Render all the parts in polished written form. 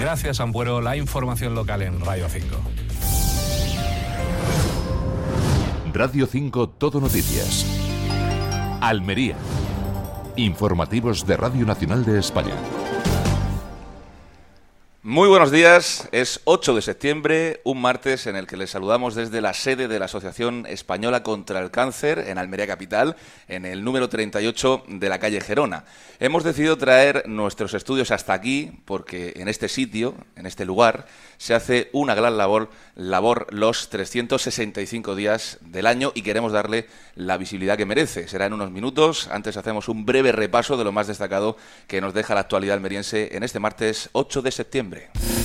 Gracias, Ampuero. La información local en Radio 5. Radio 5 Todo Noticias. Almería. Informativos de Radio Nacional de España. Muy buenos días, es 8 de septiembre, un martes en el que les saludamos desde la sede de la Asociación Española contra el Cáncer en Almería Capital, en el número 38 de la calle Gerona. Hemos decidido traer nuestros estudios hasta aquí porque en este sitio, en este lugar, se hace una gran labor los 365 días del año y queremos darle la visibilidad que merece. Será en unos minutos, antes hacemos un breve repaso de lo más destacado que nos deja la actualidad almeriense en este martes 8 de septiembre.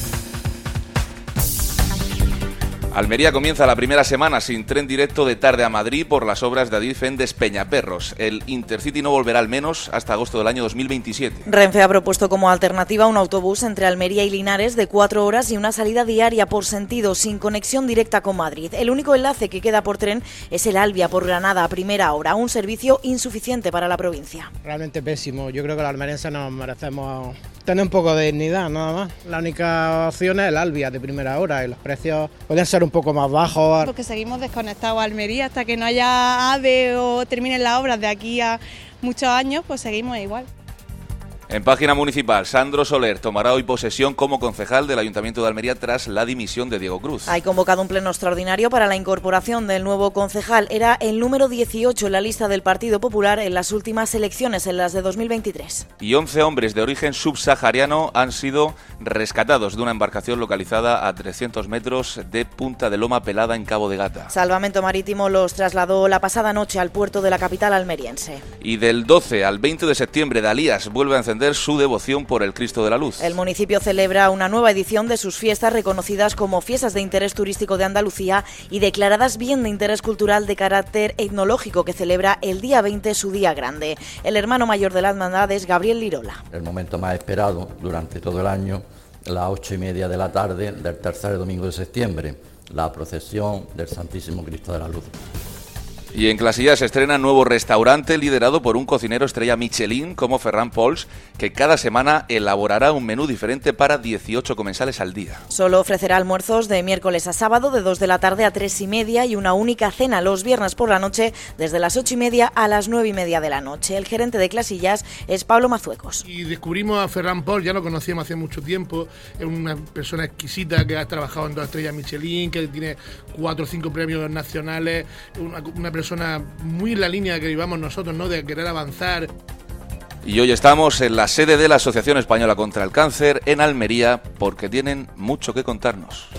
Almería comienza la primera semana sin tren directo de tarde a Madrid por las obras de Adif en Despeñaperros. El Intercity no volverá al menos hasta agosto del año 2027. Renfe ha propuesto como alternativa un autobús entre Almería y Linares de 4 horas y una salida diaria por sentido sin conexión directa con Madrid. El único enlace que queda por tren es el Albia por Granada a primera hora, un servicio insuficiente para la provincia. Realmente pésimo. Yo creo que los almerienses nos merecemos tener un poco de dignidad, nada más. La única opción es el Albia de primera hora y los precios pueden ser un poco más bajos. Porque seguimos desconectados a Almería hasta que no haya AVE o terminen las obras de aquí a muchos años, pues seguimos igual. En página municipal, Sandro Soler tomará hoy posesión como concejal del Ayuntamiento de Almería tras la dimisión de Diego Cruz. Hay convocado un pleno extraordinario para la incorporación del nuevo concejal. Era el número 18 en la lista del Partido Popular en las últimas elecciones, en las de 2023. Y 11 hombres de origen subsahariano han sido rescatados de una embarcación localizada a 300 metros de Punta de Loma Pelada en Cabo de Gata. Salvamento Marítimo los trasladó la pasada noche al puerto de la capital almeriense. Y del 12 al 20 de septiembre, Dalías vuelve a encender su devoción por el Cristo de la Luz. El municipio celebra una nueva edición de sus fiestas reconocidas como Fiestas de Interés Turístico de Andalucía y declaradas Bien de Interés Cultural de carácter etnológico, que celebra el día 20 su día grande. El hermano mayor de la hermandad es Gabriel Lirola. El momento más esperado durante todo el año, las 8:30 de la tarde del tercer domingo de septiembre, la procesión del Santísimo Cristo de la Luz. Y en Clasillas se estrena nuevo restaurante liderado por un cocinero estrella Michelin como Ferran Pols, que cada semana elaborará un menú diferente para 18 comensales al día. Solo ofrecerá almuerzos de miércoles a sábado de 2 de la tarde a 3:30 y una única cena los viernes por la noche desde las 8:30 a las 9:30 de la noche. El gerente de Clasillas es Pablo Mazuecos. Y descubrimos a Ferran Pols, ya lo conocíamos hace mucho tiempo, es una persona exquisita que ha trabajado en 2 estrellas Michelin, que tiene 4 o 5 premios nacionales, una persona muy en la línea que llevamos nosotros, ¿no?, de querer avanzar. Y hoy estamos en la sede de la Asociación Española contra el Cáncer en Almería porque tienen mucho que contarnos.